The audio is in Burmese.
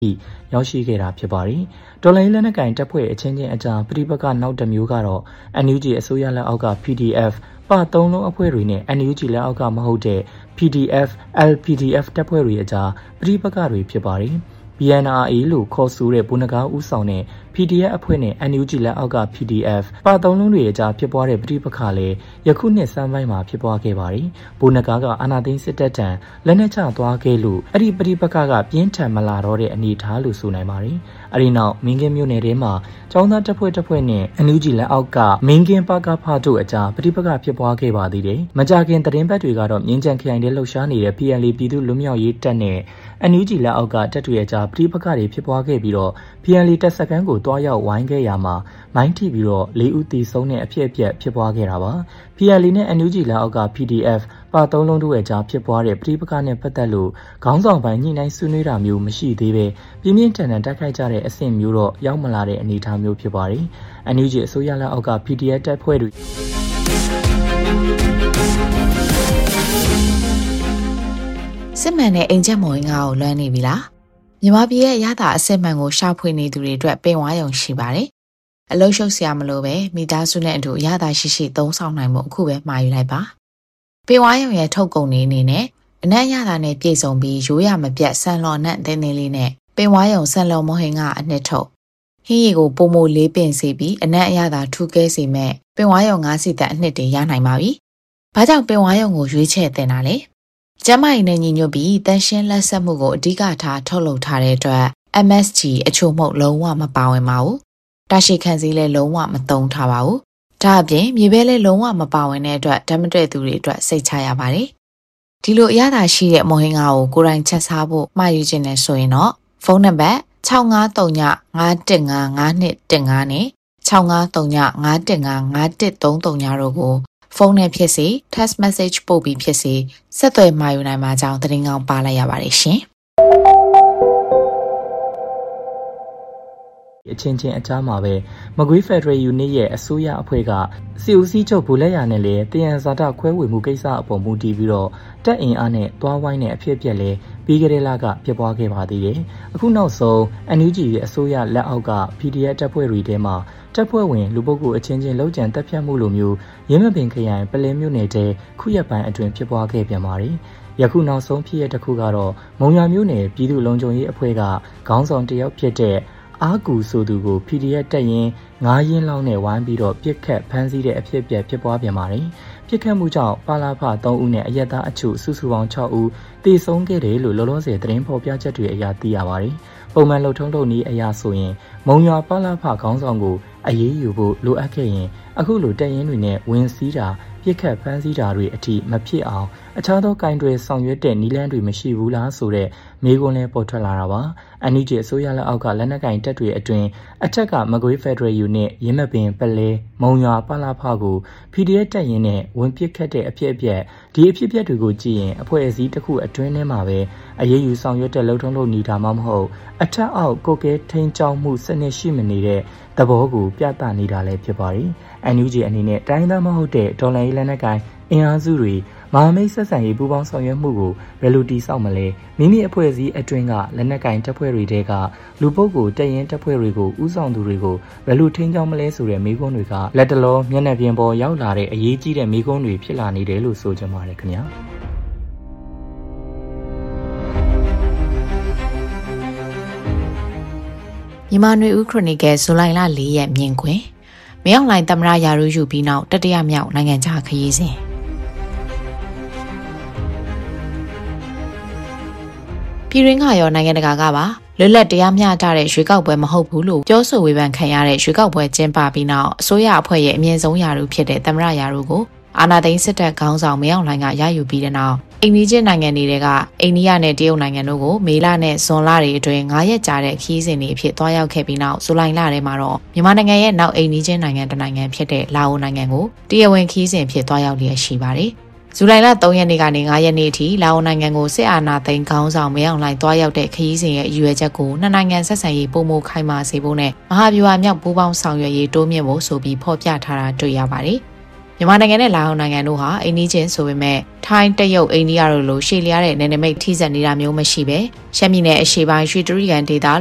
ရောက်ရှိခဲ့တာဖြစ်ပါတယ်။တော်လိုင်းလက်နက်ကင်တပ်ဖွဲ့အချင်းချင်းအကြားပြိပကနောက်တစ်မျိုးကတော့ NUG အစိုးရလက်အောက်က PDF ပသုံးလုံးအဖွဲ့တွေနဲ့ NUG လက်အောက်ကမဟုတ်တဲ့ PDF LPDF တပ်ဖွဲ့တွေအကြားပြိပကတွေဖြစ်ပါတယ်။ BNRA လို့ခေါ်ဆိုတဲ့ဗိုလ်နဂါဦးဆောင်တဲ့ PDF အဖွဲ့နဲ့ NUG လက်အောက်က PDF ပါသုံးလုံးတွေအကြားဖြစ်ပွားတဲ့ပြိပခါလည်းယခုနှစ်စမ်းပိုင်းမှာဖြစ်ပွားခဲ့ပါတယ်။ဗိုလ်နဂါကအာဏာသိမ်းစစ်တပ်ထံလက်နက်ချသွားခဲ့လို့အဲ့ဒီပြိပခကပြင်းထန်မလာတော့တဲ့အနေအထားလို့ဆိုနိုင်ပါတယ်။အဲ့ဒီနောက်မင်းကင်းမြို့နယ်ထဲမှာကျောင်းသားတပ်ဖွဲ့နဲ့ NUG လက်အောက်ကမင်းကင်းပကဖတို့အကြားပြိပခဖြစ်ပွားခဲ့ပါသေးတယ်။မကြခင်သတင်းပတ်တွေကတော့မြင်းကြံခရိုင်ထဲလှုပ်ရှားနေတဲ့ PLA ပြည်သူ့လူမျိုးရေးတပ်နဲ့ NUG လက်အောက်ကတပ်တွေအကြားပြိပခတွေဖြစ်ပွားခဲ့ပြီးတော့ PLA တပ်စခန်းကိုတွားရောက်ဝိုင်းခဲ့ရမှာမိုင်းထိပြီးတော့၄ဦးသေဆုံးတဲ့အဖြစ်အပျက်ဖြစ်ပွားခဲ့တာပါ။ PLA နဲ့ NUG လက်အောက်က PDF ပါသုံးလုံးတို့ရဲ့ကြားဖြစ်ပွားတဲ့ပြိပခနဲ့ပတ်သက်လို့ခေါင်းဆောင်ပိုင်းညှိနှိုင်းဆွေးနွေးတာမျိုးမရှိသေးပဲပြင်းပြင်းထန်ထန်တိုက်ခိုက်ကြတဲ့အဆင့်မျိုးတော့ရောက်မလာတဲ့အနေအထားမျိုးဖြစ်ပါတယ်။ NUG အစိုးရလက်အောက်က PDF တပ်ဖွဲ့တွေစစ်မှန်တဲ့အိမ်ချက်မော်ရင်ကိုလွှမ်းနေပြီလားမြန်မာပြည်ရဲ့ရတာအစစ်မှန်ကိုရှာဖွေနေသူတွေအတွက်ပင်ဝါရုံရှိပါတယ်အလုံးရှုပ်စရာမလိုပဲမိသားစုနဲ့အတူရတာရှိသုံးဆောင်နိုင်မှုအခုပဲမှာယူလိုက်ပါပင်ဝါရုံရဲ့ထုတ်ကုန်နေအနေနဲ့အနက်ရတာနဲ့ပြည့်စုံပြီးရိုးရမပြတ်ဆန်လော်နဲ့တင်းတင်းလေးနဲ့ပင်ဝါရုံဆန်လော်မောဟင်ကအနှစ်ထုတ်ဟင်းရီကိုပုံမိုလေးပင်စီပြီးအနက်အရသာထူးကဲစေမဲ့ပင်ဝါရုံ9စီတက်အနှစ်တွေရနိုင်ပါပြီဘာကြောင့်ပင်ဝါရုံကိုရွေးချယ်တင်တာလဲကျမကြီးနဲ့ညီညွတ်ပြီးတန်ရှင်းလက်ဆက်မှုကိုအဓိကထားထုတ်လုပ်ထားတဲ့အတွက် MSG အချို့မှုလုံးဝမပါဝင်ပါဘူး။တာရှိခံစည်းလည်းလုံးဝမသုံးထားပါဘူး။ဒါအပြင်မြေပဲလည်းလုံးဝမပါဝင်တဲ့အတွက်ဓာတ်မတွေ့သူတွေအတွက်စိတ်ချရပါတယ်။ဒီလိုအရသာရှိတဲ့မော်ဟင်္ဂါကိုကိုယ်တိုင်ချက်စားဖို့မှာယူခြင်းနဲ့ဆိုရင်တော့ဖုန်းနံပါတ်653951551215နဲ့653951551333တို့ကိုဖုန်းနဲ့ဖြစ်စေ text message ပို့ပြီးဖြစ်စေဆက်သွယ်မှာယူနိုင်မှာကြောင်းသတင်းကောင်းပါလိုက်ရပါတယ်ရှင်။အချင်းချင်းအကြားမှာပဲမကွေး Federal Unit ရဲ့အစိုးရအဖွဲ့ကစီအိုစီချုပ်ဘူလက်ရနဲ့လည်းတယံဇာတခွဲဝေမှုကိစ္စအပေါ်မူတည်ပြီးတော့တပ်အင်အားနဲ့တွားဝိုင်းတဲ့အဖြစ်အပျက်လည်းပြီးကြတဲ့လကဖြစ်ပွားခဲ့ပါသေးတယ်။အခုနောက်ဆုံး NUG ရဲ့အစိုးရလက်အောက်က PDF တပ်ဖွဲ့တွေထဲမှာတပ်ဖွဲ့ဝင်လူပုဂ္ဂိုလ်အချင်းချင်းလုံးကျန်တပ်ဖြတ်မှုလိုမျိုးရင်းမပင်ခရိုင်ပလဲမြို့နယ်တဲခုရက်ပိုင်းအတွင်းဖြစ်ပွားခဲ့ပြန်ပါတယ်။ယခုနောက်ဆုံးဖြစ်ရတဲ့တစ်ခုကတော့မုံရွာမြို့နယ်ပြည်သူ့လုံခြုံရေးအဖွဲ့ကခေါင်းဆောင်တယောက်ဖြစ်တဲ့အာကူဆိုသူကို PDF တက်ရင်9ရင်းလောက်နဲ့ဝိုင်းပြီးတော့ပြစ်ခတ်ဖမ်းဆီးတဲ့အဖြစ်အပျက်ဖြစ်ပွားပြန်ပါတယ်။ပြစ်ခတ်မှုကြောင့်ပါလာဖ3ဦးနဲ့အရက်သားအချို့စုစုပေါင်း6ဦးသေဆုံးခဲ့တယ်လို့လောလောဆယ်သတင်းဖော်ပြချက်တွေအရသိရပါတယ်။ပုံမှန်လှုပ်ထုံးလုပ်နည်းအရာဆိုရင်မုံရွာပါလာဖခေါင်းဆောင်ကိုအရေးယူဖို့လိုအပ်ခဲ့ရင်အခုလိုတပ်ရင်းတွေနဲ့ဝင်စည်းတာပြစ်ခတ်ဖမ်းဆီးတာတွေအထိမဖြစ်အောင်အခြားသောကင်တွယ်ဆောင်ရွက်တဲ့နည်းလမ်းတွေမရှိဘူးလားဆိုတဲ့မေးခွန်းလည်းပေါ်ထွက်လာတာပါ။ NUG အစိုးရလက်အောက်ကလက်နက်ကင်တပ်တွေအတွင်းအထက်ကမကွေး Federal Unit ရင်းမပင်ပလဲမုံရွာပါလာဖကို PDF တပ်ရင်းနဲ့ဝင်ပစ်ခတ်တဲ့အဖြစ်အပျက်ဒီအဖြစ်အပျက်တွေကိုကြည့်ရင်အဖွဲ့အစည်းတစ်ခုအတွင်းထဲမှာပဲအရေးယူဆောင်ရွက်တဲ့လှုပ်ထုံးလုပ်နေတာမှမဟုတ်အထက်အောက်ကိုကဲထိန်းချောင်းမှုစနစ်ရှိမနေတဲ့သဘောကိုပြသနေတာလည်းဖြစ်ပါတယ်။ NUG အနေနဲ့တိုင်းသားမဟုတ်တဲ့ဒေါ်လာရေးလက်နက်ကိုင်အင်အားစုတွေမဟာမိတ်ဆက်ဆံရေးပူးပေါင်းဆောင်ရွက်မှုကိုဘယ်လိုတည်ဆောက်မလဲမိမိအဖွဲ့အစည်းအတွင်းကလက်နက်ကင်တပ်ဖွဲ့တွေတဲကလူပုဂ္ဂိုလ်တရင်တပ်ဖွဲ့တွေကိုဥဆောင်သူတွေကိုဘယ်လိုထိန်းချောင်းမလဲဆိုတဲ့မေးခွန်းတွေကလက်တလောမျက်နှာပြင်ပေါ်ရောက်လာတဲ့အရေးကြီးတဲ့မေးခွန်းတွေဖြစ်လာနေတယ်လို့ဆိုကြပါတယ်ခင်ဗျာမြန်မာနွေဦးခရိုနီကယ်ဇူလိုင်လ4ရက်မြင်ကွင်းမရောက်လိုင်းသမရယာရူယူပြီးနောက်တတိယမြောက်နိုင်ငံခြားခရီးစဉ်ပြည်ရင်းကရောနိုင်ငံတကာကပါလွတ်လပ်တရားမျှတတဲ့ရွေးကောက်ပွဲမဟုတ်ဘူးလို့ပြောဆိုဝေဖန်ခံရတဲ့ရွေးကောက်ပွဲကျင်းပပြီးနောက်အစိုးရအဖွဲ့ရဲ့အမြင့်ဆုံးယာရူဖြစ်တဲ့သမရယာရူကိုအာဏာသိမ်းစစ်တပ်ခေါင်းဆောင်မရောက်လိုင်းကရယူပြီးတဲ့နောက်အိန္ဒိယနိုင်ငံတွေကအိန္ဒိယနဲ့တရုတ်နိုင်ငံတို့ကိုမေလနဲ့ဇွန်လတွေအတွင်း9ရက်ကြာတဲ့ခရီးစဉ်တွေအဖြစ်တွားရောက်ခဲ့ပြီးနောက်ဇူလိုင်လထဲမှာတော့မြန်မာနိုင်ငံရဲ့နောက်အိန္ဒိယနိုင်ငံတစ်နိုင်ငံဖြစ်တဲ့လာအိုနိုင်ငံကိုတရားဝင်ခရီးစဉ်ဖြစ်တွားရောက်လျက်ရှိပါတယ်။ဇူလိုင်လ3ရက်နေ့ကနေ9ရက်နေ့အထိလာအိုနိုင်ငံကိုစစ်အာဏာသိမ်းခေါင်းဆောင်မရောက်လိုင်းတွားရောက်တဲ့ခရီးစဉ်ရဲ့အရွယ်ချက်ကိုနှစ်နိုင်ငံဆက်ဆံရေးပုံမခိုင်မာစေဖို့နဲ့မဟာဗျူဟာမြောက်ပူးပေါင်းဆောင်ရွက်ရေးတိုးမြင့်ဖို့ဆိုပြီးဖော်ပြထားတာတွေ့ရပါတယ်။မြန်မာနိုင်ငံနဲ့လာအိုနိုင်ငံတို့ဟာအိန္ဒိချင်းဆိုပေမဲ့ထိုင်းတရုတ်အိန္ဒိယတို့လိုရှေ့လျားတဲ့နယ်နိမိတ်ထိစပ်နေတာမျိုးမရှိပဲရှမ်းပြည်နယ်အရှေ့ပိုင်းရွှေတြိဂံဒေသ